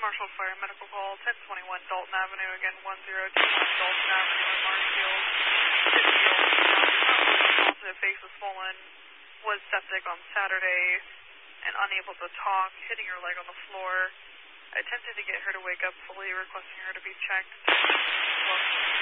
Marshall Fire Medical Call, 1021 Dalton Avenue, again 1021 Dalton Avenue in Marshfield. The face was swollen, was septic on Saturday, and unable to talk, hitting her leg on the floor. I attempted to get her to wake up fully, requesting her to be checked.